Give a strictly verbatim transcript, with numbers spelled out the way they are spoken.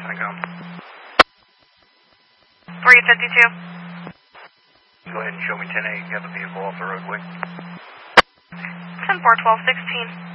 Pentagon. three fifty-two. Go ahead and show me ten eight. Got the vehicle off the roadway. ten four twelve sixteen.